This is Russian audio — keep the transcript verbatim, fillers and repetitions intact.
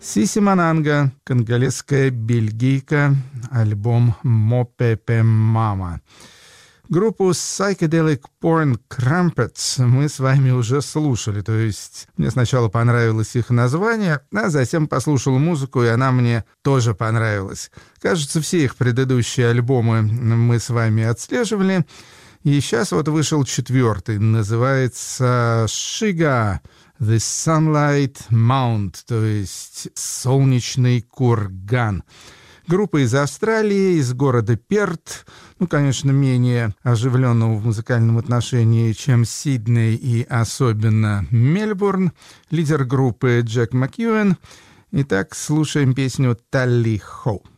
Сиси Мананга, конголезская бельгийка, альбом «Мопепе Мама». Группу Psychedelic Porn Crumpets мы с вами уже слушали, то есть мне сначала понравилось их название, а затем послушал музыку, и она мне тоже понравилась. Кажется, все их предыдущие альбомы мы с вами отслеживали, и сейчас вот вышел четвертый, называется «Shiga The Sunlight Mount», то есть «Солнечный курган». Группа из Австралии, из города Перт, ну, конечно, менее оживленного в музыкальном отношении, чем Сидней и особенно Мельбурн. Лидер группы Джек Макьюэн. Итак, слушаем песню «Талли Хоу».